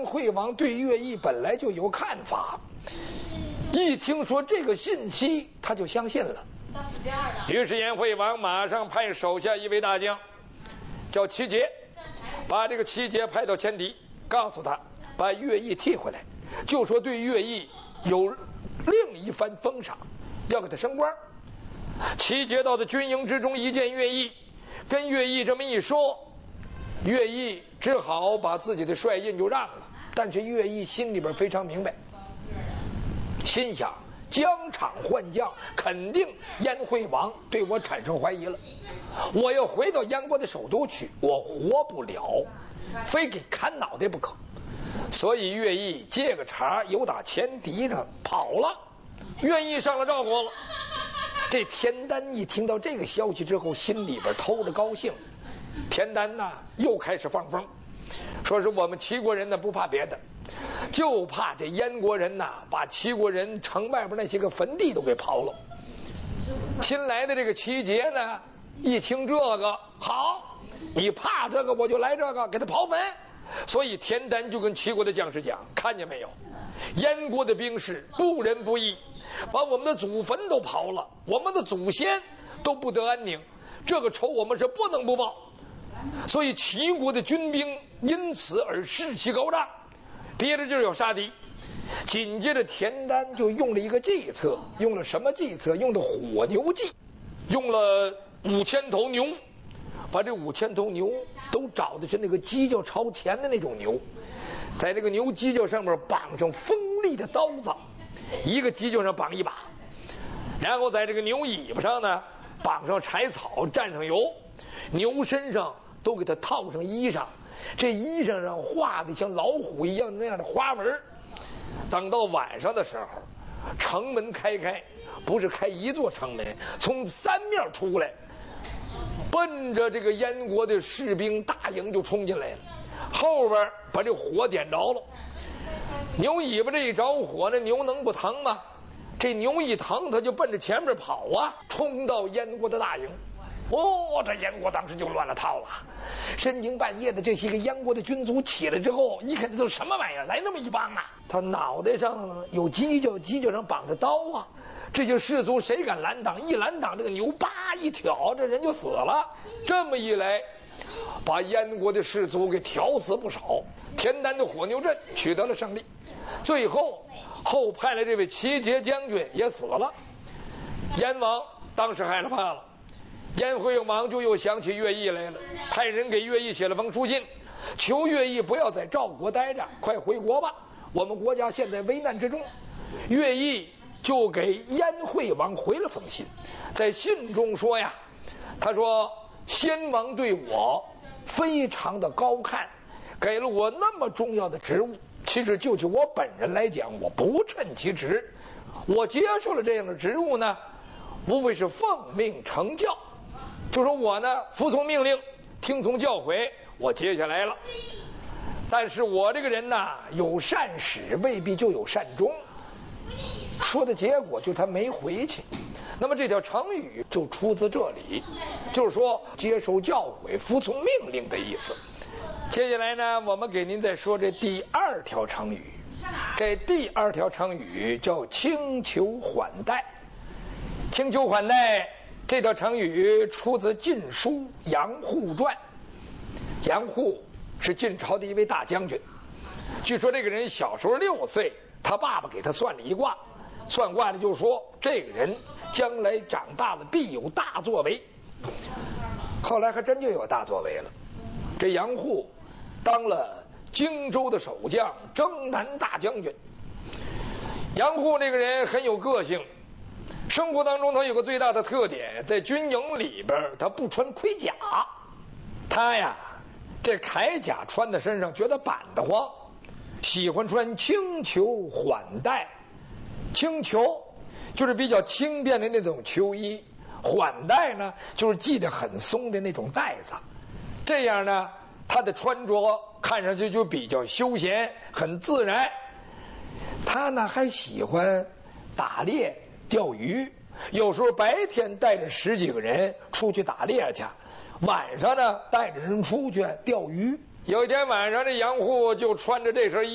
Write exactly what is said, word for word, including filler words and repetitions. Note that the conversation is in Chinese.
燕惠王对乐毅本来就有看法，一听说这个信息，他就相信了。于是燕惠王马上派手下一位大将，叫齐杰，把这个齐杰派到前敌，告诉他把乐毅替回来，就说对乐毅有另一番封赏，要给他升官。齐杰到的军营之中，一见乐毅，跟乐毅这么一说，乐毅只好把自己的帅印就让了。但是乐毅心里边非常明白，心想疆场换将，肯定燕惠王对我产生怀疑了。我要回到燕国的首都去，我活不了，非给砍脑袋不可。所以乐毅借个茬，由打前敌上跑了。乐毅上了赵国了。这田丹一听到这个消息之后，心里边偷着高兴。田丹呐，又开始放风，说是我们齐国人呢不怕别的，就怕这燕国人呐把齐国人城外边那些个坟地都给刨了。新来的这个齐杰呢，一听这个，好，你怕这个我就来这个，给他刨坟。所以田丹就跟齐国的将士讲，看见没有，燕国的兵士不仁不义，把我们的祖坟都刨了，我们的祖先都不得安宁，这个仇我们是不能不报。所以齐国的军兵因此而士气高涨，憋着劲儿要杀敌。紧接着田丹就用了一个计策，用了什么计策？用的火牛计，用了五千头牛，把这五千头牛都找的是那个犄角朝前的那种牛，在这个牛犄角上面绑上锋利的刀子，一个犄角上绑一把，然后在这个牛尾巴上呢绑上柴草，蘸上油，牛身上都给它套上衣裳，这衣裳上画的像老虎一样那样的花纹。等到晚上的时候，城门开开，不是开一座城门，从三面出来，奔着这个燕国的士兵大营就冲进来了，后边把这火点着了。牛尾巴这一着火，那牛能不疼吗？这牛一疼，他就奔着前面跑啊，冲到燕国的大营。哦，这燕国当时就乱了套了。深更半夜的，这些个燕国的军卒起来之后，一看这都什么玩意儿，来那么一帮啊！他脑袋上有犄角，犄角上绑着刀啊！这些士卒谁敢拦挡？一拦挡，这个牛叭一挑，这人就死了。这么一来，把燕国的士卒给挑死不少。田丹的火牛阵取得了胜利，最后后派来这位齐杰将军也死了。燕王当时害了怕了。燕惠王就又想起乐毅来了，派人给乐毅写了封书信，求乐毅不要在赵国待着，快回国吧，我们国家现在危难之中。乐毅就给燕惠王回了封信，在信中说呀，他说先王对我非常的高看，给了我那么重要的职务，其实就就我本人来讲，我不称其职，我接受了这样的职务呢，无非是奉命成教，就说我呢服从命令，听从教诲，我接下来了。但是我这个人呢，有善始未必就有善终，说的结果就他没回去。那么这条成语就出自这里，就是说接受教诲、服从命令的意思。接下来呢，我们给您再说这第二条成语。这第二条成语叫轻裘缓带。轻裘缓带这条成语出自《晋书·杨户传》。杨户是晋朝的一位大将军，据说这个人小时候六岁，他爸爸给他算了一卦，算卦的就说这个人将来长大了必有大作为。后来还真就有大作为了，这杨户当了荆州的守将，征南大将军。杨户这个人很有个性，生活当中他有个最大的特点，在军营里边他不穿盔甲，他呀这铠甲穿在身上觉得板得慌，喜欢穿轻裘缓带。轻裘就是比较轻便的那种秋衣，缓带呢就是系得很松的那种带子，这样呢他的穿着看上去就比较休闲，很自然。他呢还喜欢打猎钓鱼，有时候白天带着十几个人出去打猎去，晚上呢带着人出去钓鱼。有一天晚上，这杨户就穿着这身衣